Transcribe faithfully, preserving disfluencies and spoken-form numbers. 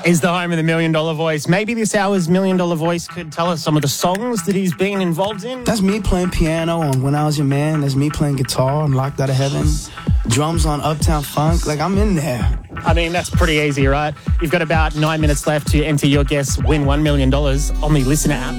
is the home of the Million Dollar Voice. Maybe this hour's Million Dollar Voice could tell us some of the songs that he's been involved in. That's me playing piano on When I Was Your Man. That's me playing guitar on Locked Out of Heaven. Drums on Uptown Funk. Like, I'm in there. I mean, that's pretty easy, right? You've got about nine minutes left to enter your guess, win one million dollars on the Listener app.